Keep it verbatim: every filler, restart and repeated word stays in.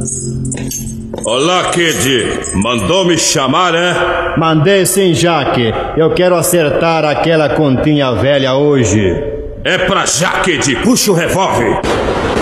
Olá, Kid. Mandou me chamar, é? Mandei sim, Jaque. Eu quero acertar aquela continha velha hoje. É pra já, Kid. Puxa o revólver.